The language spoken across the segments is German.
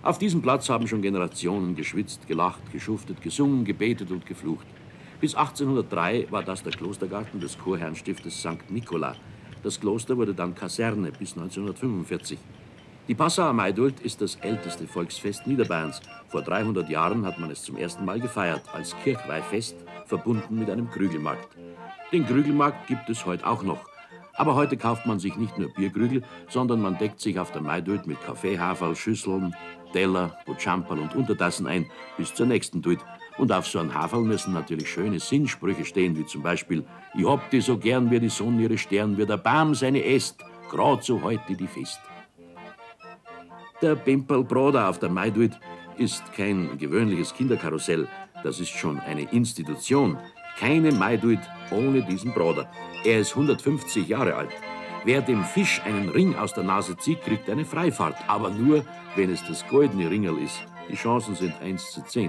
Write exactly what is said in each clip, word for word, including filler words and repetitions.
Auf diesem Platz haben schon Generationen geschwitzt, gelacht, geschuftet, gesungen, gebetet und geflucht. Bis achtzehnhundertdrei war das der Klostergarten des Chorherrenstiftes Sankt Nikola. Das Kloster wurde dann Kaserne bis neunzehnhundertfünfundvierzig. Die Passauer Maidult ist das älteste Volksfest Niederbayerns. Vor dreihundert Jahren hat man es zum ersten Mal gefeiert, als Kirchweihfest, verbunden mit einem Krügelmarkt. Den Krügelmarkt gibt es heute auch noch. Aber heute kauft man sich nicht nur Bierkrügel, sondern man deckt sich auf der Maidult mit Kaffee, Haferl, Schüsseln, Teller, Butschamperl und Untertassen ein, bis zur nächsten Duld. Und auf so einem Haferl müssen natürlich schöne Sinnsprüche stehen, wie zum Beispiel: Ich hab die so gern, wie die Sonne ihre Stern, wie der Baum seine Äst, grad so heute die Fest. Der Pemperl-Broder auf der Maidult ist kein gewöhnliches Kinderkarussell, das ist schon eine Institution. Keine Maidult ohne diesen Broder. Er ist hundertfünfzig Jahre alt. Wer dem Fisch einen Ring aus der Nase zieht, kriegt eine Freifahrt. Aber nur, wenn es das goldene Ringerl ist. Die Chancen sind eins zu zehn.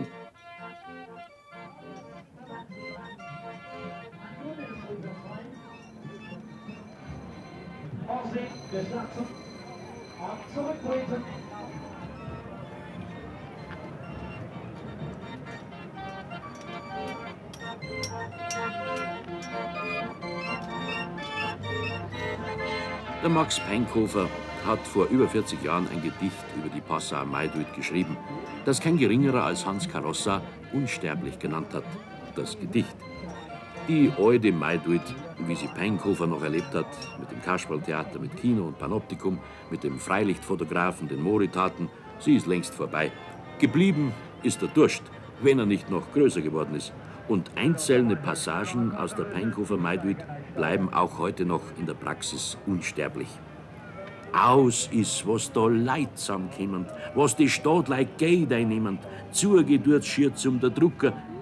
Der Max Peinkhofer hat vor über vierzig Jahren ein Gedicht über die Passauer Maidult geschrieben, das kein geringerer als Hans Karossa unsterblich genannt hat. Das Gedicht. Die alte Maidult, wie sie Peinkhofer noch erlebt hat, mit dem Kasperltheater, mit Kino und Panoptikum, mit dem Freilichtfotografen, den Moritaten, sie ist längst vorbei. Geblieben ist der Durst, wenn er nicht noch größer geworden ist. Und einzelne Passagen aus der Peinkhofer Maidult bleiben auch heute noch in der Praxis unsterblich. Aus ist, was da Leid zusammenkommen, was die Stadt like Geld einnehmend, zugedurrt schier zum der Drucker,